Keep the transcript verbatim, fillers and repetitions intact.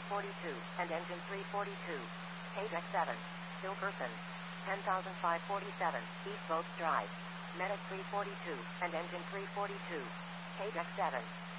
forty-two, and engine three forty-two. K Deck seven. Still person. ten thousand five hundred forty-seven, East Boats Drive. Medic three forty-two, and engine three forty-two. K Deck seven.